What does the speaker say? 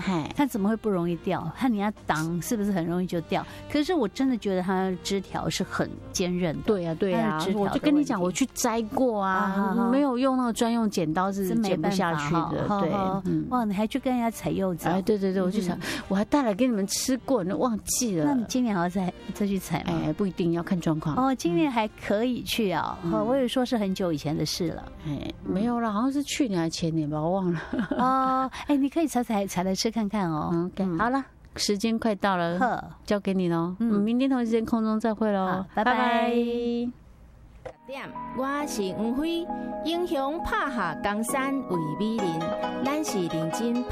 它怎么会不容易掉？看你要挡是不是很容易就掉？可是我真的觉得它的枝条是很坚韧的。 对呀，对呀，我就跟你讲，我去摘过啊，没有用那个专用剪刀是剪不下去的。对， 哇，你还去跟人家采柚子？ 哎，对对对，我去采，我还带来给你们吃过，你忘记了？ 那你今年还要再去采吗？ 哎，不一定，要看状况。 哦，今年还可以去啊。我以为说是很久以前的事了。 哎，没有啦，好像是去年还前年吧，我忘了。 哦，哎，你可以采来吃看看哦。 好了，时间快到了，交给你喽。明天同一时间空中再会喽， 拜拜。 我是黄辉，英雄拍下江山为美人，咱是认真。